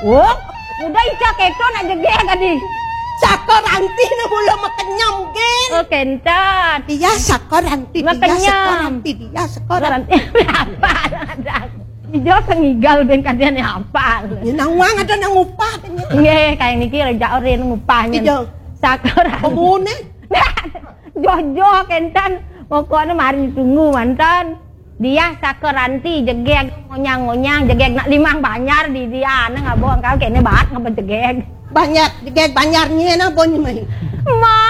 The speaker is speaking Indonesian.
Oh, udah ica keto nak jegek tadi. Sakoranti na mula makenyam gen. Oh, kentat. Dia sakoranti, dia sakoranti. Apa? Ijo sengigal ben kadian apa? Ya nang wang ada nang upah. Nggih, kayak niki rejak ore ngupahnya. Ijo. Sakoran. Komune. Jojo kentan pokoknya mari tunggu mantan. Dia sakoranti jegek ngonyang-ngonyang jegek nak limang banyar di dia nang bohong kau kene bat ngapa jegek. Banyak jegek banyarnya na bon mai. Ma